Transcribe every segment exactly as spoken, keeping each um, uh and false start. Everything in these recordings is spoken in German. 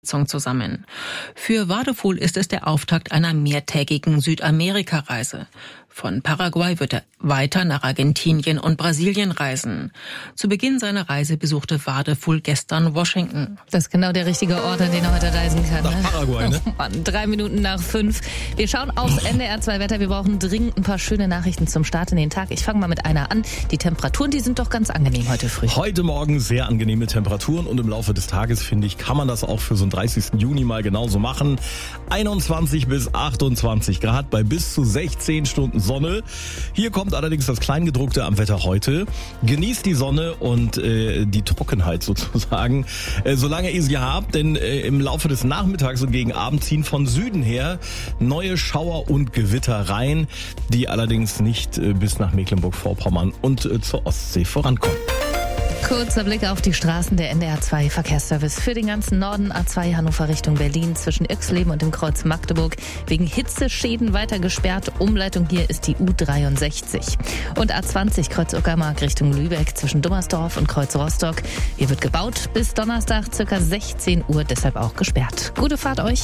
zusammen. Für Wadefuhl ist es der Auftakt einer mehrtägigen Südamerika-Reise. Von Paraguay wird er weiter nach Argentinien und Brasilien reisen. Zu Beginn seiner Reise besuchte Wadefuhl gestern Washington. Das ist genau der richtige Ort, an den er heute reisen kann. Nach ne? Paraguay, ne? Oh Mann, drei Minuten nach fünf. Wir schauen aufs N D R zwei Wetter. Wir brauchen dringend ein paar schöne Nachrichten zum Start in den Tag. Ich fange mal mit einer an. Die Temperaturen, die sind doch ganz angenehm heute früh. Heute Morgen sehr angenehme Temperaturen und im Laufe des Tages, finde ich, kann man das auch für so einen dreißigsten Juni mal genauso machen. einundzwanzig bis achtundzwanzig Grad bei bis zu sechzehn Stunden Sonne. Hier kommt allerdings das Kleingedruckte am Wetter heute. Genießt die Sonne und äh, die Trockenheit sozusagen, äh, solange ihr sie habt, denn äh, im Laufe des Nachmittags und gegen Abend ziehen von Süden her neue Schauer und Gewitter rein, die allerdings nicht äh, bis nach Mecklenburg-Vorpommern und äh, zur Ostsee vorankommen. Kurzer Blick auf die Straßen der N D R zwei Verkehrsservice. Für den ganzen Norden A zwei Hannover Richtung Berlin zwischen Irxleben und dem Kreuz Magdeburg wegen Hitzeschäden weiter gesperrt. Umleitung hier ist die U dreiundsechzig. Und A zwanzig Kreuz Uckermark Richtung Lübeck zwischen Dummersdorf und Kreuz Rostock. Hier wird gebaut bis Donnerstag ca. sechzehn Uhr, deshalb auch gesperrt. Gute Fahrt euch.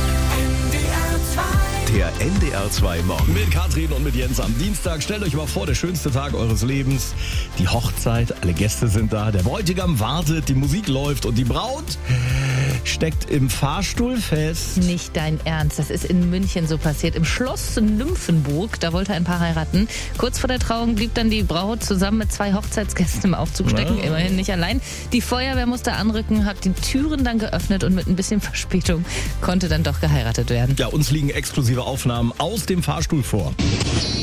Der N D R zwei Morgen. Mit Katrin und mit Jens am Dienstag. Stellt euch mal vor, der schönste Tag eures Lebens. Die Hochzeit, alle Gäste sind da, der Bräutigam wartet, die Musik läuft und die Braut steckt im Fahrstuhl fest. Nicht dein Ernst, das ist in München so passiert. Im Schloss Nymphenburg, da wollte ein Paar heiraten. Kurz vor der Trauung blieb dann die Braut zusammen mit zwei Hochzeitsgästen im Aufzug stecken. Ja. Immerhin nicht allein. Die Feuerwehr musste anrücken, hat die Türen dann geöffnet und mit ein bisschen Verspätung konnte dann doch geheiratet werden. Ja, uns liegen exklusive Aufnahmen aus dem Fahrstuhl vor.